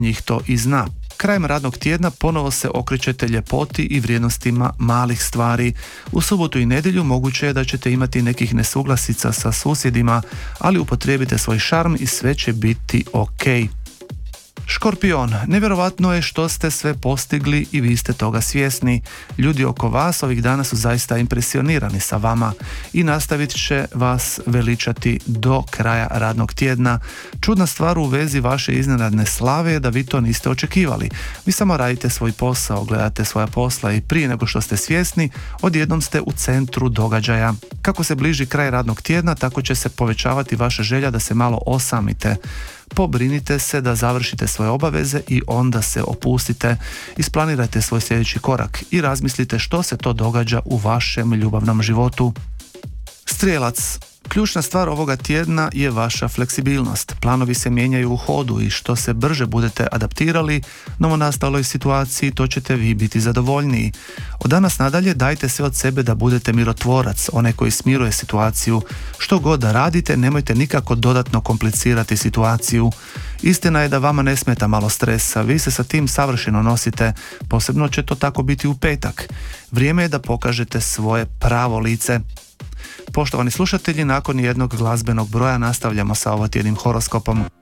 njih to i zna. Krajem radnog tjedna ponovo se okrećete ljepoti i vrijednostima malih stvari. U subotu i nedjelju moguće je da ćete imati nekih nesuglasica sa susjedima, ali upotrijebite svoj šarm i sve će biti ok. Škorpion, nevjerovatno je što ste sve postigli i vi ste toga svjesni. Ljudi oko vas ovih dana su zaista impresionirani sa vama i nastavit će vas veličati do kraja radnog tjedna. Čudna stvar u vezi vaše iznenadne slave je da vi to niste očekivali. Vi samo radite svoj posao, gledate svoja posla i prije nego što ste svjesni, odjednom ste u centru događaja. Kako se bliži kraj radnog tjedna, tako će se povećavati vaša želja da se malo osamite. Pobrinite se da završite svoje obaveze i onda se opustite. Isplanirajte svoj sljedeći korak i razmislite što se to događa u vašem ljubavnom životu. Strijelac, ključna stvar ovoga tjedna je vaša fleksibilnost. Planovi se mijenjaju u hodu i što se brže budete adaptirali novonastaloj situaciji, to ćete vi biti zadovoljniji. Od danas nadalje dajte sve od sebe da budete mirotvorac, onaj koji smiruje situaciju. Što god da radite, nemojte nikako dodatno komplicirati situaciju. Istina je da vama ne smeta malo stresa, vi se sa tim savršeno nosite, posebno će to tako biti u petak. Vrijeme je da pokažete svoje pravo lice. Poštovani slušatelji, nakon jednog glazbenog broja nastavljamo sa ovotjednim horoskopom.